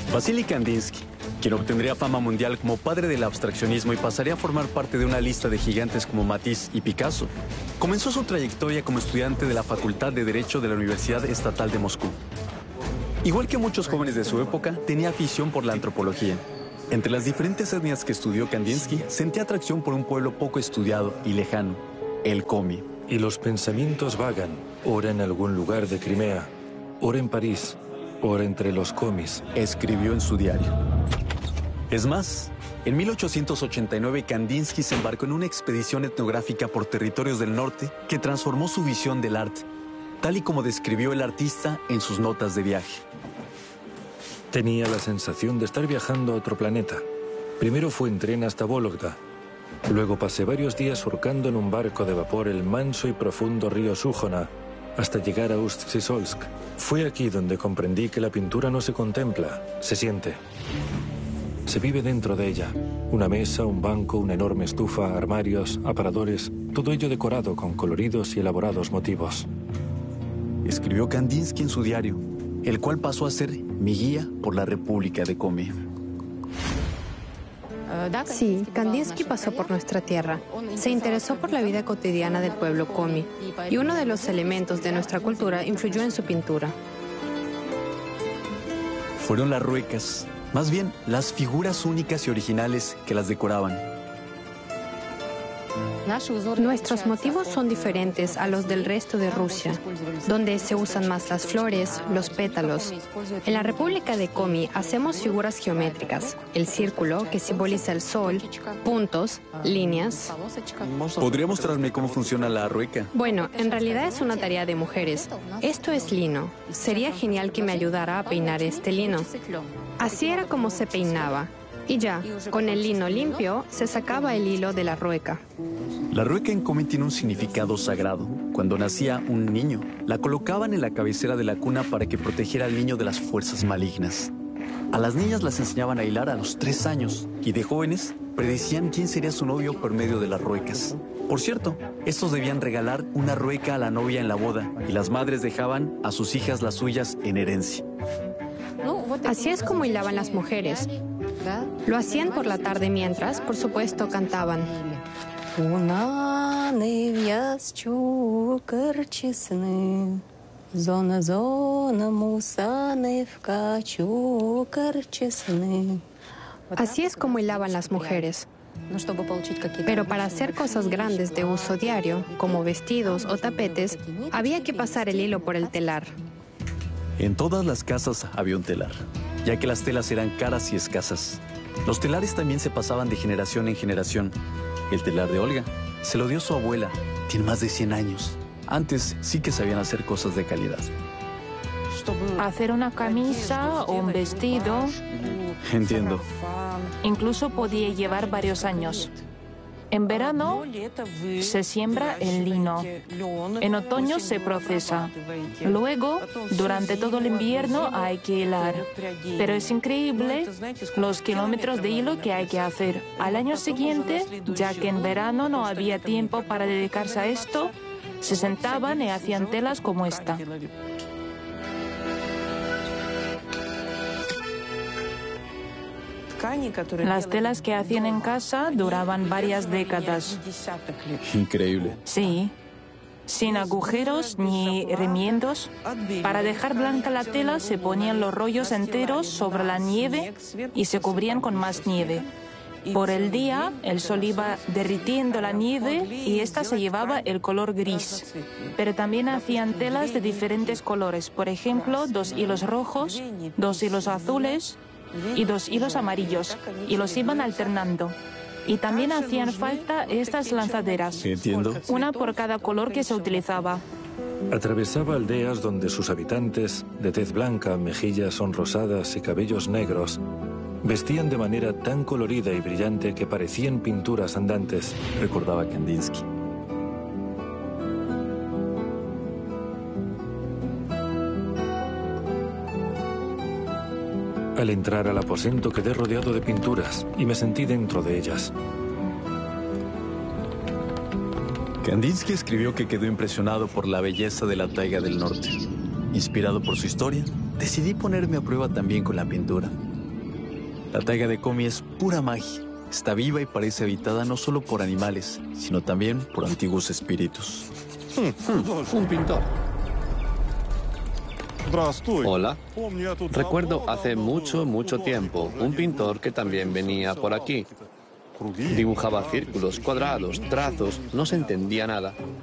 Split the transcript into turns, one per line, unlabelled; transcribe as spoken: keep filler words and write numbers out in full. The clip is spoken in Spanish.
Vasily Kandinsky, quien obtendría fama mundial como padre del abstraccionismo y pasaría a formar parte de una lista de gigantes como Matisse y Picasso, comenzó su trayectoria como estudiante de la Facultad de Derecho de la Universidad Estatal de Moscú. Igual que muchos jóvenes de su época, tenía afición por la antropología. Entre las diferentes etnias que estudió Kandinsky, sentía atracción por un pueblo poco estudiado y lejano, el Komi.
Y los pensamientos vagan, ora en algún lugar de Crimea, ora en París, ora entre los Komis,
escribió en su diario. Es más, en mil ochocientos ochenta y nueve Kandinsky se embarcó en una expedición etnográfica por territorios del norte que transformó su visión del arte, tal y como describió el artista en sus notas de viaje.
Tenía la sensación de estar viajando a otro planeta. Primero fue en tren hasta Vologda. Luego pasé varios días surcando en un barco de vapor el manso y profundo río Sújona hasta llegar a Ust-Sisolsk. Fue aquí donde comprendí que la pintura no se contempla, se siente. Se vive dentro de ella. Una mesa, un banco, una enorme estufa, armarios, aparadores, todo ello decorado con coloridos y elaborados motivos.
Escribió Kandinsky en su diario, el cual pasó a ser mi guía por la República de Komi.
Sí, Kandinsky pasó por nuestra tierra. Se interesó por la vida cotidiana del pueblo Komi y uno de los elementos de nuestra cultura influyó en su pintura.
Fueron las ruecas, más bien las figuras únicas y originales que las decoraban.
Nuestros motivos son diferentes a los del resto de Rusia, donde se usan más las flores, los pétalos. En la República de Komi hacemos figuras geométricas, el círculo que simboliza el sol, puntos, líneas.
¿Podría mostrarme cómo funciona la rueca?
Bueno, en realidad es una tarea de mujeres. Esto es lino. Sería genial que me ayudara a peinar este lino. Así era como se peinaba. Y ya, con el lino limpio, se sacaba el hilo de la rueca.
La rueca en Komi tiene un significado sagrado. Cuando nacía un niño, la colocaban en la cabecera de la cuna para que protegiera al niño de las fuerzas malignas. A las niñas las enseñaban a hilar a los tres años y de jóvenes predecían quién sería su novio por medio de las ruecas. Por cierto, estos debían regalar una rueca a la novia en la boda y las madres dejaban a sus hijas las suyas en herencia.
Así es como hilaban las mujeres. Lo hacían por la tarde mientras, por supuesto, cantaban. Así es como hilaban las mujeres. Pero para hacer cosas grandes de uso diario, como vestidos o tapetes, había que pasar el hilo por el telar.
En todas las casas había un telar, ya que las telas eran caras y escasas. Los telares también se pasaban de generación en generación. El telar de Olga se lo dio su abuela, tiene más de cien años. Antes sí que sabían hacer cosas de calidad.
Hacer una camisa o un vestido.
Entiendo.
Incluso podía llevar varios años. En verano se siembra el lino. En otoño se procesa. Luego, durante todo el invierno hay que hilar. Pero es increíble los kilómetros de hilo que hay que hacer. Al año siguiente, ya que en verano no había tiempo para dedicarse a esto, se sentaban y hacían telas como esta. Las telas que hacían en casa duraban varias décadas.
Increíble.
Sí, sin agujeros ni remiendos. Para dejar blanca la tela se ponían los rollos enteros sobre la nieve y se cubrían con más nieve. Por el día, el sol iba derritiendo la nieve y ésta se llevaba el color gris. Pero también hacían telas de diferentes colores. Por ejemplo, dos hilos rojos, dos hilos azules y dos hilos amarillos, y los iban alternando. Y también hacían falta estas lanzaderas.
Entiendo.
Una por cada color que se utilizaba.
Atravesaba aldeas donde sus habitantes, de tez blanca, mejillas sonrosadas y cabellos negros, vestían de manera tan colorida y brillante que parecían pinturas andantes,
recordaba Kandinsky.
Al entrar al aposento quedé rodeado de pinturas y me sentí dentro de ellas.
Kandinsky escribió que quedó impresionado por la belleza de la taiga del norte. Inspirado por su historia, decidí ponerme a prueba también con la pintura. La taiga de Komi es pura magia. Está viva y parece habitada no solo por animales, sino también por antiguos espíritus.
Hmm, un pintor. Hola. Recuerdo hace mucho, mucho tiempo un pintor que también venía por aquí. Dibujaba círculos, cuadrados, trazos, no se entendía nada.